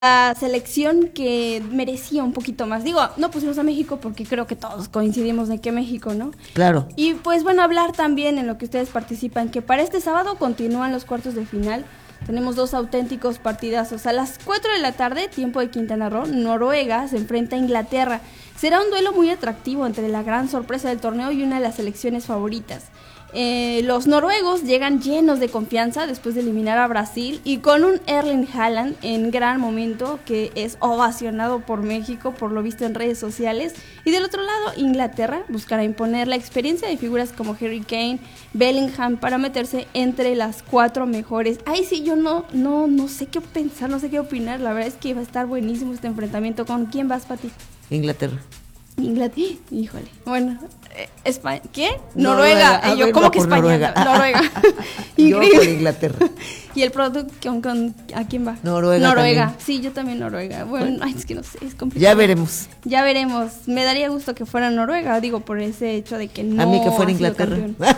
la selección que merecía un poquito más. Digo, no pusimos a México porque creo que todos coincidimos de que México, ¿no? Claro. Y pues bueno, hablar también en lo que ustedes participan, que para este sábado continúan los cuartos de final. Tenemos dos auténticos partidazos. A las 4 de la tarde, tiempo de Quintana Roo, Noruega se enfrenta a Inglaterra. Será un duelo muy atractivo entre la gran sorpresa del torneo y una de las selecciones favoritas. Los noruegos llegan llenos de confianza después de eliminar a Brasil y con un Erling Haaland en gran momento que es ovacionado por México, por lo visto en redes sociales. Y del otro lado, Inglaterra buscará imponer la experiencia de figuras como Harry Kane, Bellingham para meterse entre las 4 mejores. Ahí sí yo no sé qué pensar, no sé qué opinar. La verdad es que va a estar buenísimo este enfrentamiento. ¿Con quién vas, Pati? Inglaterra. Inglaterra, híjole. Bueno, España, ¿qué? Noruega. Y yo, ¿cómo que España? Noruega. Yo por Inglaterra. ¿Y el producto a quién va? Noruega. También. Sí, yo también Noruega. Bueno, ay, es que no sé, es complicado. Ya veremos. Me daría gusto que fuera Noruega, digo, por ese hecho de que no. A mí que fuera Inglaterra.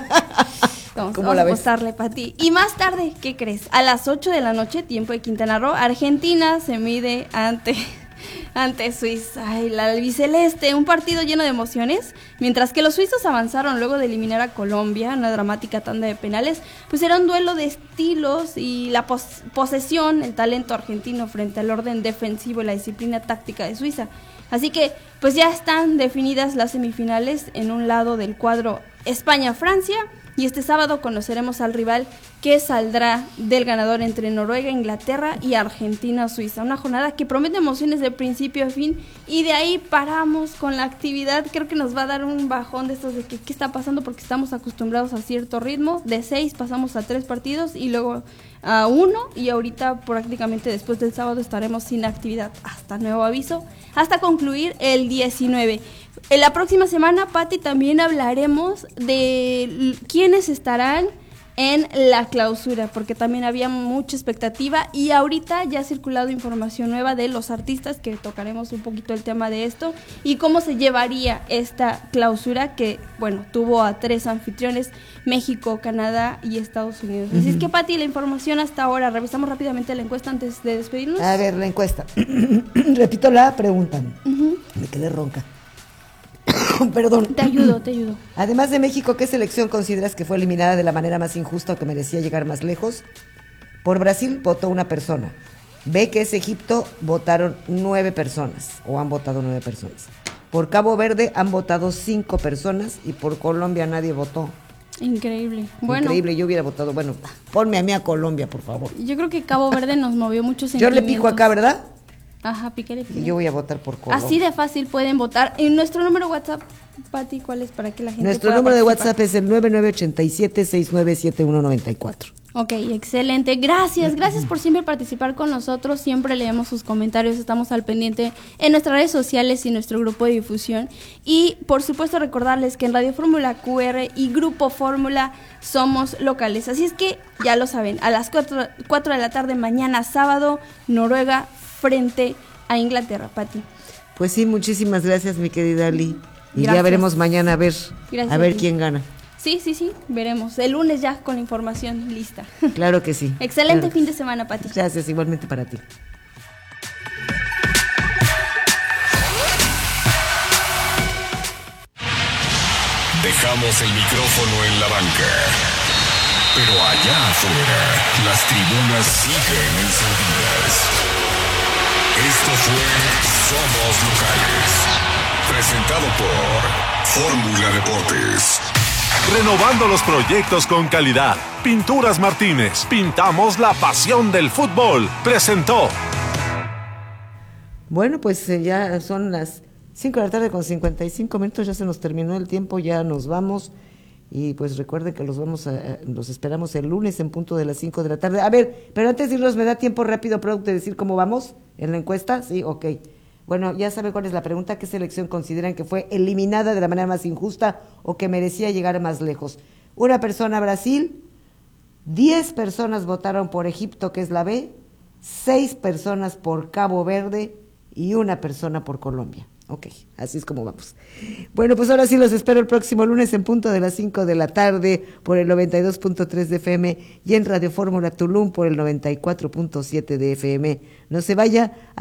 Vamos a apostarle para ti. Y más tarde, ¿qué crees? A las 8 de la noche, tiempo de Quintana Roo, Argentina se mide ante Suiza. Ay, la albiceleste, un partido lleno de emociones. Mientras que los suizos avanzaron luego de eliminar a Colombia en una dramática tanda de penales, pues era un duelo de estilos y la posesión, el talento argentino frente al orden defensivo y la disciplina táctica de Suiza. Así que pues ya están definidas las semifinales. En un lado del cuadro España-Francia, y este sábado conoceremos al rival que saldrá del ganador entre Noruega, Inglaterra y Argentina-Suiza. Una jornada que promete emociones de principio a fin, y de ahí paramos con la actividad. Creo que nos va a dar un bajón de estos de que qué está pasando, porque estamos acostumbrados a cierto ritmo. De 6 pasamos a 3 partidos y luego a 1, y ahorita prácticamente después del sábado estaremos sin actividad hasta nuevo aviso, hasta concluir el 19. En la próxima semana, Pati, también hablaremos de quiénes estarán en la clausura, porque también había mucha expectativa y ahorita ya ha circulado información nueva de los artistas, que tocaremos un poquito el tema de esto y cómo se llevaría esta clausura que, bueno, tuvo a 3 anfitriones: México, Canadá y Estados Unidos. Así es que, Pati, la información hasta ahora. Revisamos rápidamente la encuesta antes de despedirnos. A ver, la encuesta. Repito la pregunta. Me quedé ronca. Perdón. Te ayudo. Además de México, ¿qué selección consideras que fue eliminada de la manera más injusta o que merecía llegar más lejos? Por Brasil votó 1 persona. B, que es Egipto, votaron 9 personas, o han votado 9 personas. Por Cabo Verde han votado 5 personas, y por Colombia nadie votó. Increíble. Increíble, yo hubiera votado, bueno, ponme a mí a Colombia, por favor. Yo creo que Cabo Verde nos movió muchos Yo sentimientos. le pico acá, ¿verdad? Ajá, píquele. Y yo voy a votar por Colombia. Así de fácil pueden votar. En nuestro número WhatsApp, Pati, ¿cuál es para que la gente Nuestro pueda número de participar? WhatsApp es el 9987-697194. Ok, excelente. Gracias por siempre participar con nosotros. Siempre leemos sus comentarios, estamos al pendiente en nuestras redes sociales y nuestro grupo de difusión. Y por supuesto recordarles que en Radio Fórmula QR y Grupo Fórmula somos locales. Así es que ya lo saben, a las 4 de la tarde mañana sábado, Noruega frente a Inglaterra. Pati. Pues sí, muchísimas gracias, mi querida Ali. Y Gracias. ya veremos mañana a ver quién gana. Sí, veremos. El lunes ya con la información lista. Claro que sí. Excelente fin de semana, Pati. Gracias, igualmente para ti. Dejamos el micrófono en la banca, pero allá afuera las tribunas siguen encendidas. Esto fue Somos Locales, presentado por Fórmula Deportes. Renovando los proyectos con calidad. Pinturas Martínez. Pintamos la pasión del fútbol. Presentó. Bueno, pues ya son las 5 de la tarde con 55 minutos. Ya se nos terminó el tiempo, ya nos vamos. Y pues recuerden que los esperamos el lunes en punto de las 5 de la tarde. A ver, pero antes de irnos, ¿me da tiempo rápido, producto, de decir cómo vamos en la encuesta? Sí, ok. Bueno, ya saben cuál es la pregunta. ¿Qué selección consideran que fue eliminada de la manera más injusta o que merecía llegar más lejos? 1 persona Brasil, 10 personas votaron por Egipto, que es la B, 6 personas por Cabo Verde y 1 persona por Colombia. Ok, así es como vamos. Bueno, pues ahora sí los espero el próximo lunes en punto de las 5 de la tarde por el 92.3 de FM y en Radio Fórmula Tulum por el 94.7 de FM. No se vaya.